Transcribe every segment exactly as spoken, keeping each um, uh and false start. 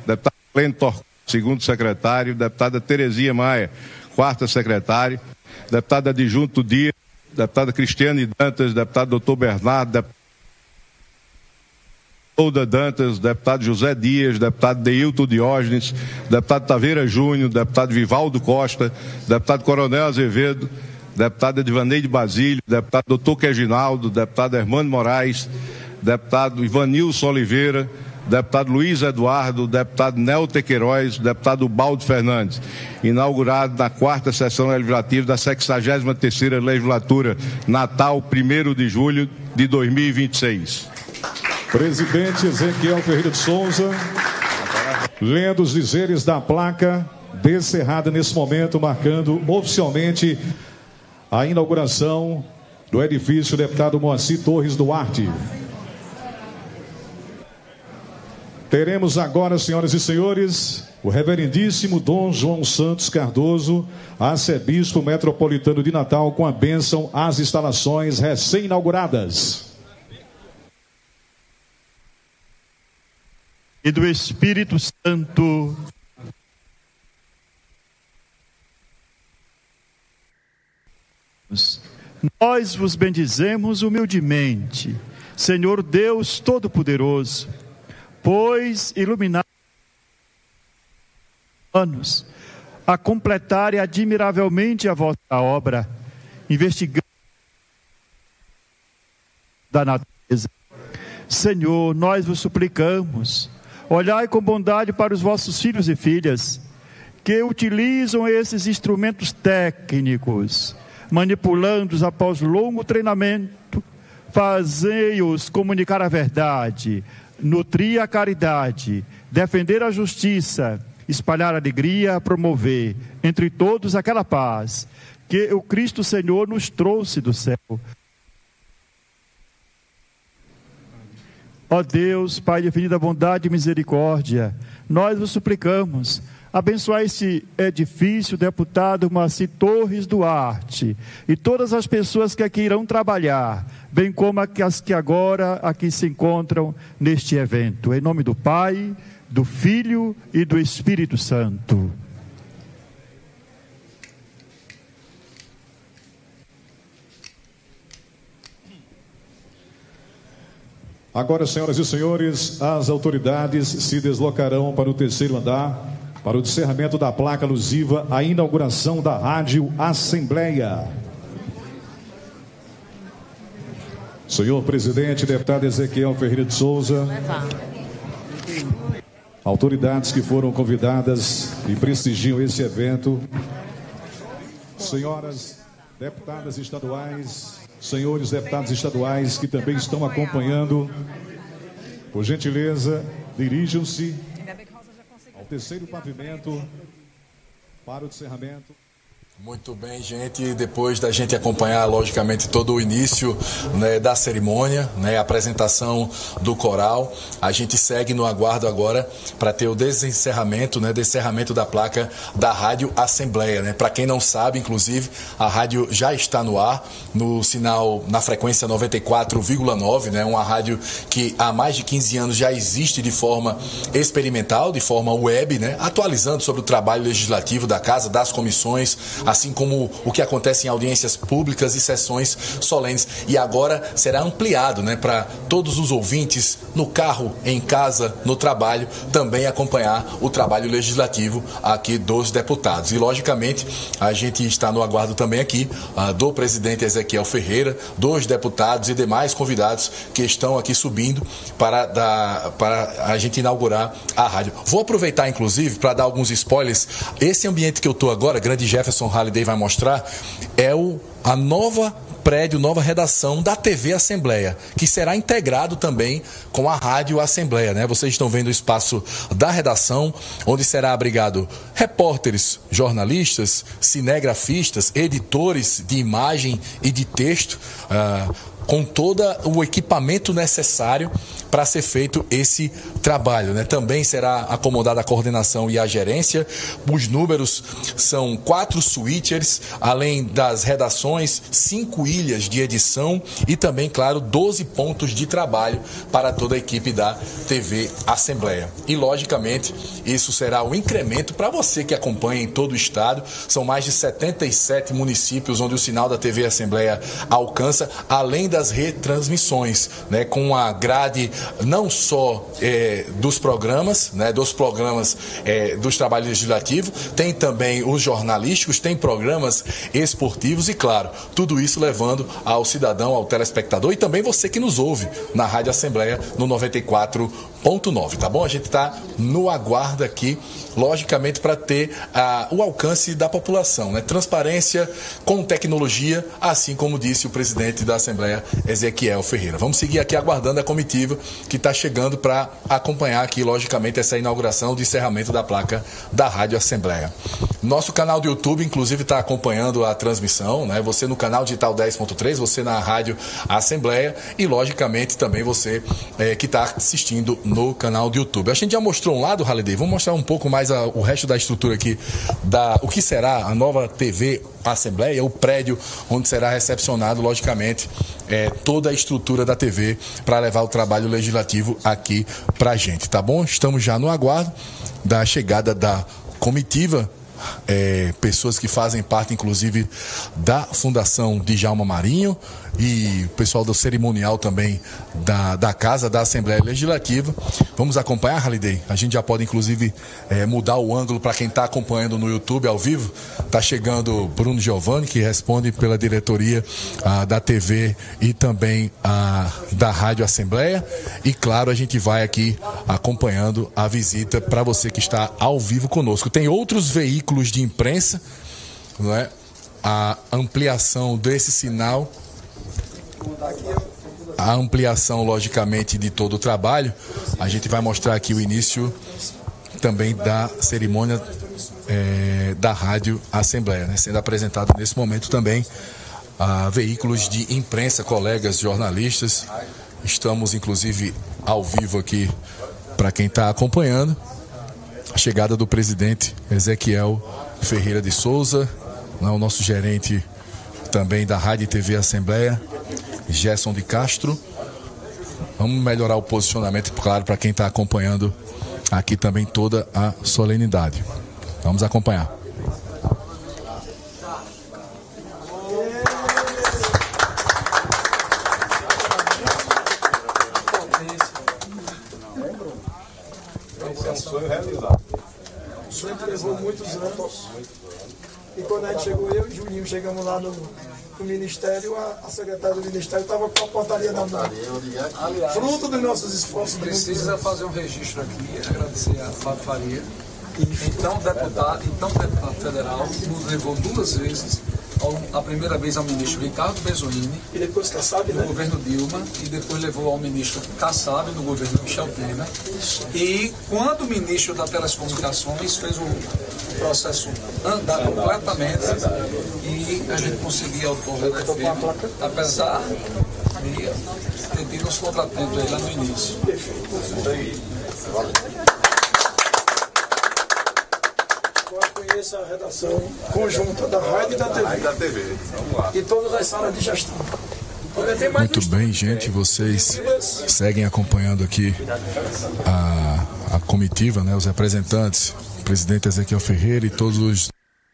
deputado Pleno Torquato, segundo secretário, deputada Terezinha Maia, quarta secretária, deputado adjunto Dias, deputada Cristiane Dantas, deputado doutor Bernardo, deputado Ouda Dantas, deputado José Dias, deputado Deilton Diógenes, deputado Taveira Júnior, deputado Vivaldo Costa, deputado Coronel Azevedo, deputado Edvaneide Basílio, deputado doutor Queginaldo, deputado Hermano Moraes, deputado Ivanilson Oliveira, deputado Luiz Eduardo, deputado Nelter Queiroz, deputado Baldo Fernandes, inaugurado na quarta sessão legislativa da sexagésima terceira legislatura, Natal, primeiro de julho de dois mil e vinte e seis. Presidente Ezequiel Ferreira de Souza, lendo os dizeres da placa descerrada nesse momento, marcando oficialmente a inauguração do edifício deputado Moacir Torres Duarte. Teremos agora, senhoras e senhores, o reverendíssimo Dom João Santos Cardoso, arcebispo metropolitano de Natal, com a bênção às instalações recém-inauguradas. E do Espírito Santo. Nós vos bendizemos humildemente, Senhor Deus Todo-Poderoso, pois iluminados anos a completarem admiravelmente a vossa obra, investigando da natureza. Senhor, nós vos suplicamos, olhai com bondade para os vossos filhos e filhas, que utilizam esses instrumentos técnicos, manipulando-os após longo treinamento, fazei-os comunicar a verdade, nutrir a caridade, defender a justiça, espalhar a alegria, promover entre todos aquela paz que o Cristo Senhor nos trouxe do céu. Ó Deus, Pai de infinita bondade e misericórdia, nós vos suplicamos, abençoai esse edifício, deputado Moacir Torres Duarte, e todas as pessoas que aqui irão trabalhar, bem como as que agora aqui se encontram neste evento. Em nome do Pai, do Filho e do Espírito Santo. Agora, senhoras e senhores, as autoridades se deslocarão para o terceiro andar, para o descerramento da placa alusiva à inauguração da Rádio Assembleia. Senhor presidente, deputado Ezequiel Ferreira de Souza, autoridades que foram convidadas e prestigiam esse evento, senhoras deputadas estaduais, senhores deputados estaduais que também estão acompanhando, por gentileza, dirijam-se ao terceiro pavimento para o descerramento. Muito bem, gente, depois da gente acompanhar, logicamente, todo o início, né, da cerimônia, né, a apresentação do coral, a gente segue no aguardo agora para ter o desencerramento, né, desencerramento da placa da Rádio Assembleia, né? Para quem não sabe, inclusive, a rádio já está no ar, no sinal, na frequência noventa e quatro vírgula nove, né? Uma rádio que há mais de quinze anos já existe de forma experimental, de forma web, né? Atualizando sobre o trabalho legislativo da Casa, das comissões, assim como o que acontece em audiências públicas e sessões solenes. E agora será ampliado, né, para todos os ouvintes, no carro, em casa, no trabalho, também acompanhar o trabalho legislativo aqui dos deputados. E, logicamente, a gente está no aguardo também aqui uh, do presidente Ezequiel Ferreira, dos deputados e demais convidados que estão aqui subindo para, dar, para a gente inaugurar a rádio. Vou aproveitar, inclusive, para dar alguns spoilers. Esse ambiente que eu estou agora, grande Jefferson Halliday vai mostrar, é o, a nova prédio, nova redação da T V Assembleia, que será integrado também com a Rádio Assembleia, né? Vocês estão vendo o espaço da redação, onde será abrigado repórteres, jornalistas, cinegrafistas, editores de imagem e de texto, uh, com todo o equipamento necessário para ser feito esse trabalho, né? Também será acomodada a coordenação e a gerência. Os números são quatro switchers, além das redações, cinco ilhas de edição e também, claro, doze pontos de trabalho para toda a equipe da T V Assembleia. E, logicamente, isso será um incremento para você que acompanha em todo o estado. São mais de setenta e sete municípios onde o sinal da T V Assembleia alcança, além das retransmissões, né, com a grade não só é, dos programas, né, dos programas é, dos trabalhos legislativos, tem também os jornalísticos, tem programas esportivos e, claro, tudo isso levando ao cidadão, ao telespectador e também você que nos ouve na Rádio Assembleia no noventa e quatro ponto nove, tá bom? A gente está no aguardo aqui, logicamente, para ter ah, o alcance da população, né? Transparência com tecnologia, assim como disse o presidente da Assembleia, Ezequiel Ferreira. Vamos seguir aqui aguardando a comitiva que está chegando para acompanhar aqui, logicamente, essa inauguração de encerramento da placa da Rádio Assembleia. Nosso canal do YouTube, inclusive, está acompanhando a transmissão, né? Você no canal digital dez ponto três, você na Rádio Assembleia e, logicamente, também você é, que está assistindo no canal do YouTube. A gente já mostrou um lado, Halidei, vamos mostrar um pouco mais a, o resto da estrutura aqui, da, o que será a nova T V Assembleia, o prédio onde será recepcionado, logicamente, é, toda a estrutura da T V para levar o trabalho legislativo aqui para a gente, tá bom? Estamos já no aguardo da chegada da comitiva, é, pessoas que fazem parte, inclusive, da Fundação Djalma Marinho e o pessoal do cerimonial também da, da Casa da Assembleia Legislativa. Vamos acompanhar, Halidei? A gente já pode, inclusive, é, mudar o ângulo para quem está acompanhando no YouTube ao vivo. Está chegando Bruno Giovanni, que responde pela diretoria ah, da T V e também ah, da Rádio Assembleia. E, claro, a gente vai aqui acompanhando a visita para você que está ao vivo conosco. Tem outros veículos de imprensa, não é? A ampliação desse sinal, a ampliação, logicamente, de todo o trabalho. A gente vai mostrar aqui o início também da cerimônia é, da Rádio Assembleia, né? Sendo apresentado nesse momento também a veículos de imprensa, colegas jornalistas. Estamos, inclusive, ao vivo aqui para quem está acompanhando a chegada do presidente Ezequiel Ferreira de Souza, né? O nosso gerente também da Rádio e T V Assembleia, Gerson de Castro. Vamos melhorar o posicionamento, claro, para quem está acompanhando aqui também toda a solenidade. Vamos acompanhar. É um sonho realizado. O sonho que levou muitos anos. E quando a gente chegou, eu e Julinho chegamos lá no, no Ministério, a, a secretária do Ministério estava com a portaria na mão. Fruto dos nossos esforços. Precisa fazer um registro aqui, agradecer a Fábio Faria. Então, deputado, então deputado federal, nos levou duas vezes, ao, a primeira vez ao ministro Ricardo Bezzolini, e depois Kassab, no né? governo Dilma, e depois levou ao ministro Kassab, no governo Michel Temer. E quando o ministro das Telecomunicações fez o processo andar completamente, e a gente conseguia ocorrer, apesar de ter tido uns contratempos aí lá no início. Essa redação conjunta da rádio e da T V, da T V. Vamos lá. E todas as salas de gestão. Muito bem, gente, vocês seguem acompanhando aqui a, a comitiva, né, os representantes, o presidente Ezequiel Ferreira e todos os...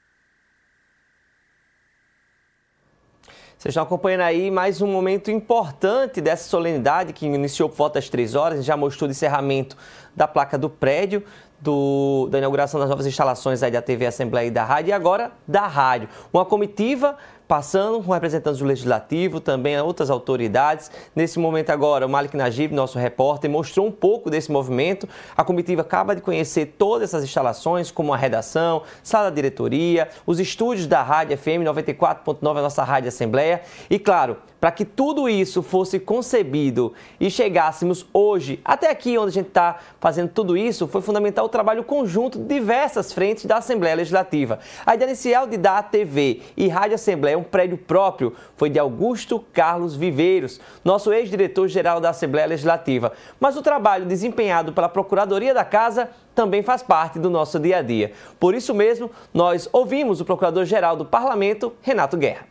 Vocês estão acompanhando aí mais um momento importante dessa solenidade que iniciou por volta das três horas, a gente já mostrou o encerramento da placa do prédio, Do, da inauguração das novas instalações aí da T V Assembleia e da Rádio, e agora da Rádio. Uma comitiva passando com representantes do Legislativo, também outras autoridades. Nesse momento agora, o Malik Najib, nosso repórter, mostrou um pouco desse movimento. A comitiva acaba de conhecer todas essas instalações, como a redação, sala da diretoria, os estúdios da Rádio F M noventa e quatro ponto nove, a nossa Rádio Assembleia. E claro, para que tudo isso fosse concebido e chegássemos hoje, até aqui onde a gente está fazendo tudo isso, foi fundamental o trabalho conjunto de diversas frentes da Assembleia Legislativa. A ideia inicial de dar a T V e Rádio Assembleia um prédio próprio foi de Augusto Carlos Viveiros, nosso ex-diretor-geral da Assembleia Legislativa. Mas o trabalho desempenhado pela Procuradoria da Casa também faz parte do nosso dia a dia. Por isso mesmo, nós ouvimos o Procurador-Geral do Parlamento, Renato Guerra.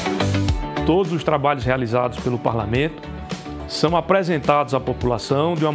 Todos os trabalhos realizados pelo Parlamento são apresentados à população de uma